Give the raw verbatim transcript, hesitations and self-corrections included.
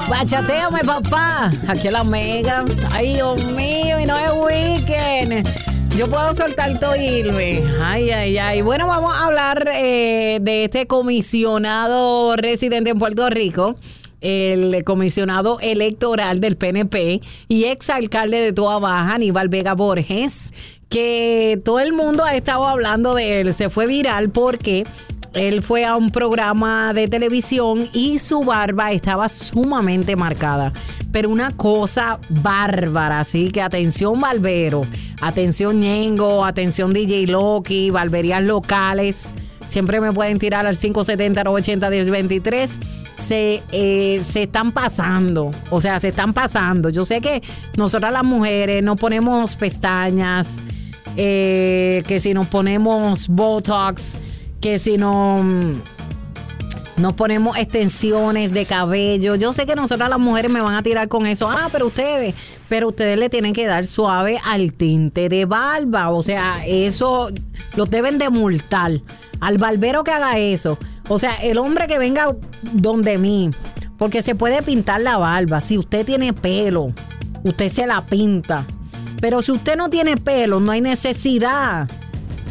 Bachateame, papá. Aquí en la Mega. Ay, Dios mío, y no es weekend. Yo puedo soltar todo y irme. Ay, ay, ay. Bueno, vamos a hablar eh, de este comisionado residente en Puerto Rico, el comisionado electoral del P N P y exalcalde de Toa Baja, Aníbal Vega Borges, que todo el mundo ha estado hablando de él. Se fue viral porque él fue a un programa de televisión y su barba estaba sumamente marcada, pero una cosa bárbara. Así que atención barbero, atención Ñengo, atención D J Loki, barberías locales. Siempre me pueden tirar al cinco siete cero, nueve ocho cero, uno cero dos tres. Se, eh, se están pasando, o sea, se están pasando. Yo sé que nosotras las mujeres nos ponemos pestañas, eh, que si nos ponemos Botox, que si no, nos ponemos extensiones de cabello. Yo sé que nosotras las mujeres me van a tirar con eso. Ah, pero ustedes, pero ustedes le tienen que dar suave al tinte de barba. O sea, eso los deben de multar. Al barbero que haga eso. O sea, el hombre que venga donde mí, porque se puede pintar la barba. Si usted tiene pelo, usted se la pinta. Pero si usted no tiene pelo, no hay necesidad.